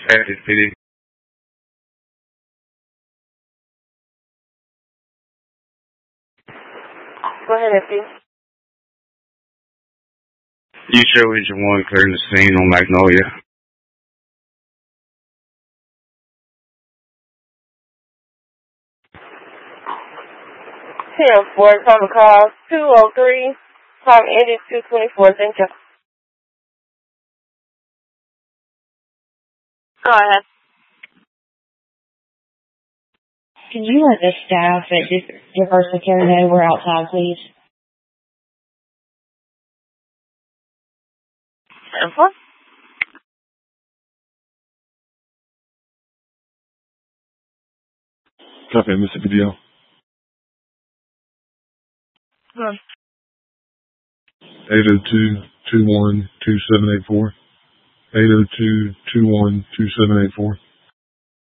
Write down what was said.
Addis PD. Go ahead, Effie. You sure Agent 1 clearing the scene on Magnolia? Tim Ford, common call 203, time ended 224. Thank you. Go ahead. Can you let the staff at Diversity Care know we're outside, please? Simple. Copy, Mississippi DL. 802-212-2784. 802-212-2784.